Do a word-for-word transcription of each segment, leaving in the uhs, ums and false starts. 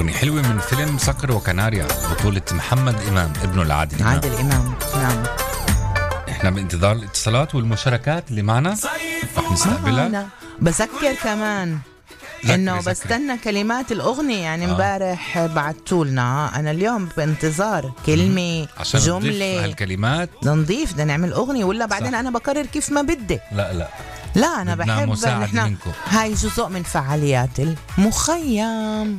أغنية حلوة من فيلم صقر وكناريا بطولة محمد إمام ابنه العادل إمام. عادل إمام. نعم. إحنا بانتظار الاتصالات والمشاركات اللي معنا رح نستقبلها. أنا بذكر كمان إنه بستنى كلمات الأغنية يعني امبارح آه. بعتولنا أنا اليوم بانتظار كلمة عشان جملة هالكلمات نضيف بدنا نعمل أغنية ولا بعدين صح. أنا بقرر كيف ما بدي. لا لا لا أنا بحب نحن هاي جزء من فعاليات المخيم.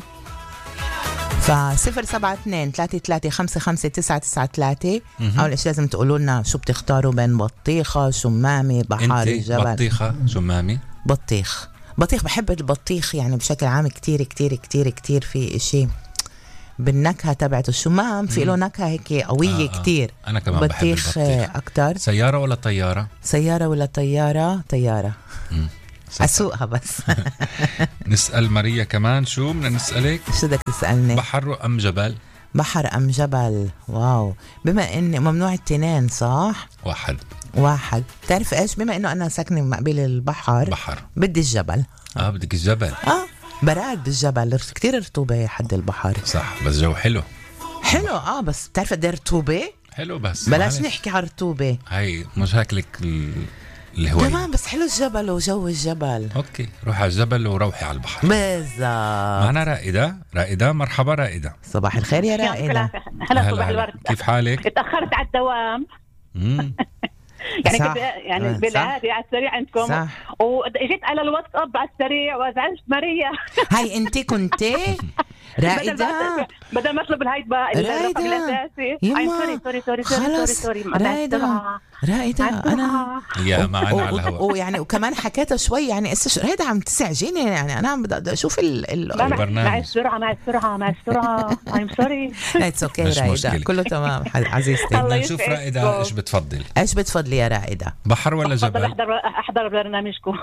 فصفر سبعة اثنين ثلاثة ثلاثة خمسة خمسة تسعة تسعة ثلاثة. أول إشي لازم تقولوا لنا شو بتختاروا بين بطيخة شمامي بحار الجبل. بطيخة شمامي بطيخ بطيخ بحب البطيخ يعني بشكل عام كتير كتير كتير كتير في إشي بالنكهة تبعت الشمام في له نكهة هيك قوية آه كتير. آه. أنا كمان بحب البطيخ أكتر. سيارة ولا طيارة؟ سيارة ولا طيارة؟ طيارة. أسوقها بس. نسأل ماريا كمان شو بدنا نسألك؟ شو بدك تسألني؟ بحر أم جبل؟ بحر أم جبل. واو بما إن ممنوع التنين صح؟ واحد واحد. تعرف إيش بما إنه أنا ساكنة مقابل البحر بحر بدي الجبل. آه بدك الجبل. آه براد بالجبل كتير رطوبة حد البحر. صح بس جو حلو حلو آه بس تعرف قد رطوبة حلو بس بلاش نحكي على رطوبة هاي مش هاكلك الهواية تمام بس حلو الجبل وجو الجبل. اوكي روح على الجبل وروحي على البحر. بالضبط. معنا رائدة. رائدة مرحبا رائدة. صباح الخير يا رائدة. هلا صباح الورد. كيف حالك؟ اتأخرت على الدوام. يعني كنت يعني بالعادي على السريع عندكم صح. وجيت على الواتساب على السريع وازعجت ماريا. هاي انت كنتي رائدة بدل ما اطلب الهايد بقى الرقم الاساسي. سوري سوري سوري سوري سوري رائدة رائدة انا يا معنا على الهواء ويعني وكمان حكيتها شوي يعني اسا رائدة عم تسعجيني يعني انا عم بدي اشوف البرنامج مع السرعة مع السرعة مع السرعة. I'm sorry. It's okay رائدة كله تمام عزيزتي. بدنا نشوف رائدة ايش بتفضل. ايش بتفضلي يا رائدة؟ بحر ولا جبل؟ احضر احضر برنامجكم.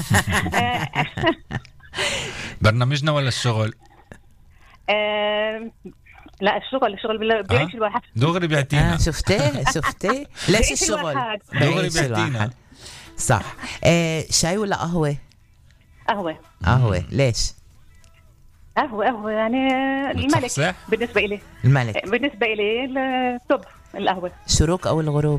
برنامجنا ولا الشغل؟ آه لا الشغل الشغل بيعيش الواحد دغري بيعطينا. آه شفتي شفتي ليش الشغل دغري بيعطينا صح. آه شاي ولا قهوة؟ قهوة. قهوة ليش؟ قهوة قهوة يعني الملك بالنسبة إلي. الملك بالنسبة إلي التوب القهوة. الشروق أو الغروب؟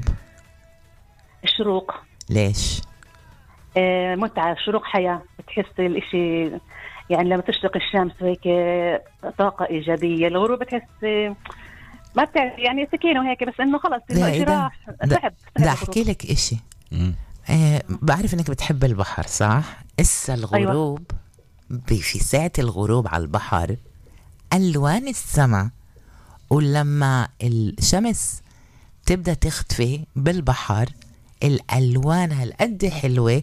الشروق. ليش؟ آه متعة. الشروق حياة بتحس الإشي يعني لما تشرق الشمس هيك طاقة إيجابية. الغروب بتحس ما بتعرف يعني سكينة وهيك بس إنه خلص الإشي راح. صعب. بدي أحكي لك إشي. آه بعرف إنك بتحب البحر صح؟ إسا الغروب أيوة. في ساعة الغروب على البحر ألوان السماء ولما الشمس تبدأ تختفي بالبحر الألوان هالقد حلوة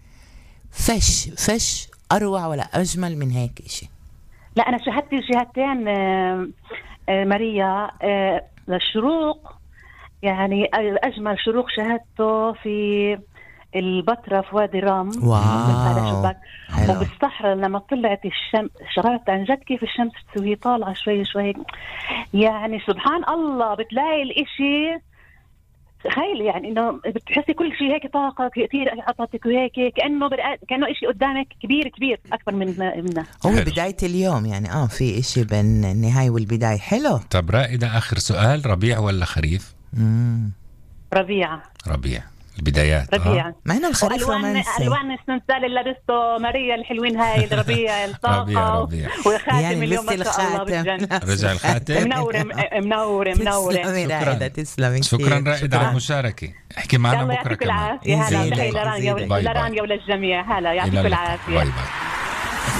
فش فش أروع ولا أجمل من هيك إشي. لا أنا شاهدت جهتين آه آه ماريا. آه للشروق يعني أجمل شروق شاهدته في البتراء في وادي رام. واو. وبالصحراء لما طلعت الشمس شغلت عن جد كيف الشمس تسوي طالعة شوي شوي يعني سبحان الله بتلاقي الإشي تخيل يعني انه بتحسي كل شيء هيك طاقه كثير عطتك وهيك كانه برقاد كانه شيء قدامك كبير كبير اكبر من منا. هو بدايه اليوم يعني اه في شيء بين النهايه والبدايه حلو. طب رائدة اخر سؤال ربيع ولا خريف؟ امم ربيع. ربيع البدايات. ربيع. ما هنا الخريف رومانسي. الوان السنسال اللي لبسته ماريا الحلوين هاي الربيع الطاقه. ربيع ربيع. والخاتم يعني اليوم ما شاء الله بالجنة. رجع الخاتم. منور منور منور. تسلمي رائدة تسلمي. شكرا رائدة على المشاركة. احكي معنا بكره كمان. يعطيك العافيه. هلا لرانيا وللجميع. هلا يعطيك العافيه. باي باي.